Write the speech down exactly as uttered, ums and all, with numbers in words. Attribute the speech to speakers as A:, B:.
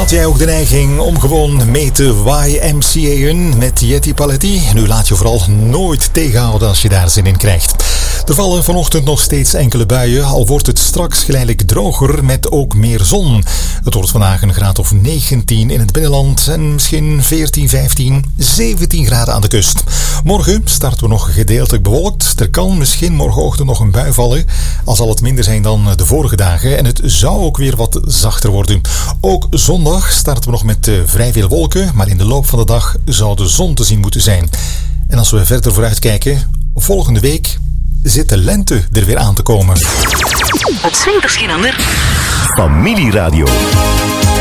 A: Had jij ook de neiging om gewoon mee te Y M C A'en met Yeti Paletti? Nu laat je vooral nooit tegenhouden als je daar zin in krijgt. Er vallen vanochtend nog steeds enkele buien, al wordt het straks geleidelijk droger met ook meer zon. Het wordt vandaag een graad of negentien in het binnenland en misschien veertien, vijftien, zeventien graden aan de kust. Morgen starten we nog gedeeltelijk bewolkt. Er kan misschien morgenochtend nog een bui vallen, al zal het minder zijn dan de vorige dagen en het zou ook weer wat zachter worden. Ook zondag starten we nog met uh, vrij veel wolken, maar in de loop van de dag zou de zon te zien moeten zijn. En als we verder vooruit kijken, volgende week zit de lente er weer aan te komen.
B: Het Zwinterschinander
C: Familieradio.